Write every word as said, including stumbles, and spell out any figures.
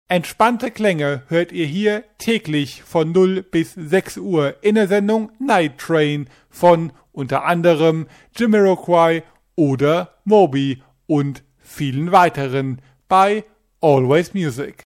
Entspannte Klänge hört ihr hier täglich von null bis sechs Uhr in der Sendung Night Train von unter anderem Jamiroquai oder Moby und vielen weiteren bei Always Music.